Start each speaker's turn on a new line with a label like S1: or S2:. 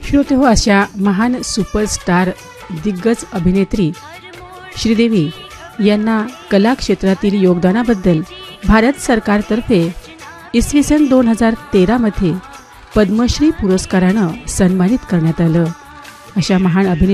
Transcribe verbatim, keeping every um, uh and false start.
S1: श्रोते हो, अशा महान सुपरस्टार दिग्गज अभिनेत्री श्रीदेवी यांना कला क्षेत्रातील योगदानाबद्दल भारत सरकारतर्फे इसवी सन दोन हजार तेरामध्ये पद्मश्री पुरस्कारानं सन्मानित करण्यात आलं. अशा महान अभिनेत्री